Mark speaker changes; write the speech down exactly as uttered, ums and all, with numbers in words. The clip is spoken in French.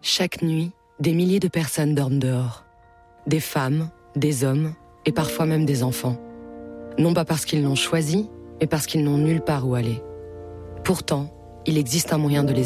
Speaker 1: Chaque nuit, des milliers de personnes dorment dehors. Des femmes, des hommes et parfois même des enfants. Non pas parce qu'ils l'ont choisi, mais parce qu'ils n'ont nulle part où aller. Pourtant, il existe un moyen de les